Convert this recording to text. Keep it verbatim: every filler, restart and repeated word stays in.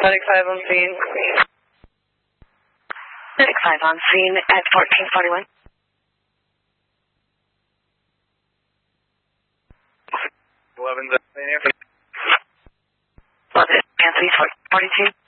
Medic five on scene. Medic five on scene at fourteen forty-one. eleven's in here. Was it Nancy forty-two?